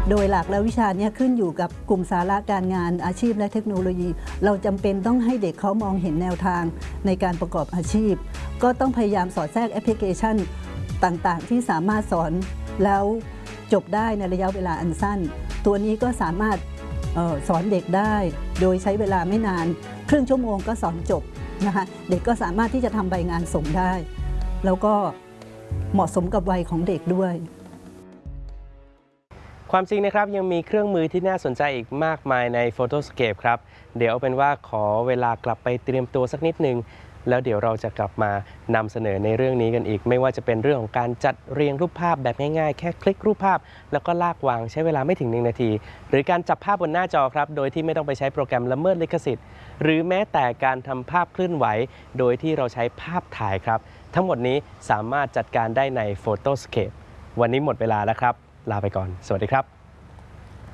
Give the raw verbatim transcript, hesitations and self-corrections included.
โดยหลักแล้ววิชานี้ขึ้นอยู่กับกลุ่มสาระการงานอาชีพและเทคโนโลยีเราจำเป็นต้องให้เด็กเขามองเห็นแนวทางในการประกอบอาชีพก็ต้องพยายามสอดแทรกแอปพลิเคชันต่างๆที่สามารถสอนแล้วจบได้ในระยะเวลาอันสั้นตัวนี้ก็สามารถออสอนเด็กได้โดยใช้เวลาไม่นานครึ่งชั่วโมงก็สอนจบนะคะเด็กก็สามารถที่จะทำใบงานส่งได้แล้วก็เหมาะสมกับวัยของเด็กด้วยความจริงนะครับยังมีเครื่องมือที่น่าสนใจอีกมากมายใน Photoscape ครับเดี๋ยวเอาเป็นว่าขอเวลากลับไปเตรียมตัวสักนิดนึงแล้วเดี๋ยวเราจะกลับมานำเสนอในเรื่องนี้กันอีกไม่ว่าจะเป็นเรื่องของการจัดเรียงรูปภาพแบบง่ายๆแค่คลิกรูปภาพแล้วก็ลากวางใช้เวลาไม่ถึงหนึ่งนาทีหรือการจับภาพบนหน้าจอครับโดยที่ไม่ต้องไปใช้โปรแกรมละเมิดลิขสิทธิ์หรือแม้แต่การทำภาพเคลื่อนไหวโดยที่เราใช้ภาพถ่ายครับทั้งหมดนี้สามารถจัดการได้ใน Photoscape วันนี้หมดเวลาแล้วครับลาไปก่อนสวัสดีครับ